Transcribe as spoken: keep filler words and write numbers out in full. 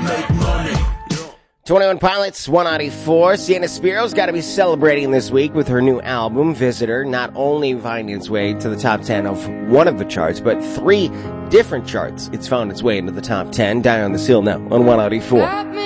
make money. twenty-one Pilots, one ninety-four. Sienna Spiro's got to be celebrating this week with her new album, Visitor, not only finding its way to the top ten of one of the charts, but three different charts. It's found its way into the top ten. Die on the Seal now on one ninety-four.